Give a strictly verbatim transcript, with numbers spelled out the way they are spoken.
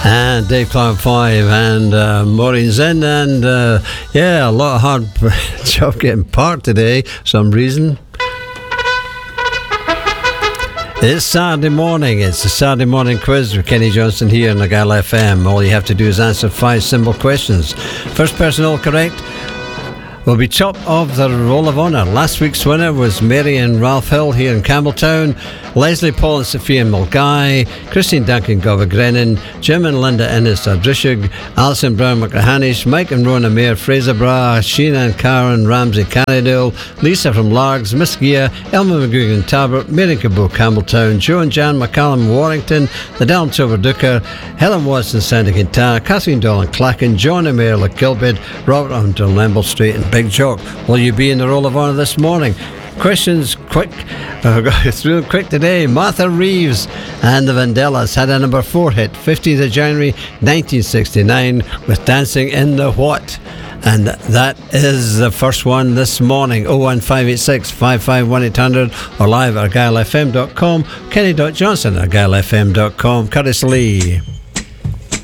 And Dave Clark five and uh, Maureen's in, and uh, yeah, a lot of hard job getting parked today for some reason. It's Saturday morning. It's the Saturday morning quiz with Kenny Johnson here on Argyle F M. All you have to do is answer five simple questions. First person all correct will be top of the Roll of Honour. Last week's winner was Mary and Ralph Hill here in Campbelltown, Leslie Paul and Sophia Mulgai, Christine Duncan Govagrenin, Jim and Linda Innes Ardrishig, Alison Brown McGrahanish, Mike and Rona Mayer Fraser Bra, Sheena and Karen Ramsey Cannondale, Lisa from Largs, Miss Gia, Elma McGuigan Talbot, Mary Cabot Campbelltown, Joe and Jan McCallum Warrington, the Down Silver Duker, Helen Watson Sandy Quintana, Kathleen Dolan Clacken, John and Mayor Kilbid, Robert Hunter Lemble Street and Big Jock. Will you be in the Roll of Honour this morning? Questions quick, uh, through them quick today. Martha Reeves and the Vandellas had a number four hit, fifteenth of January nineteen sixty-nine, with Dancing in the What? And that is the first one this morning. oh one five eight six, five five one eight hundred or live at argyle f m dot com. Kenny dot Johnson at argyle f m dot com. Curtis Lee.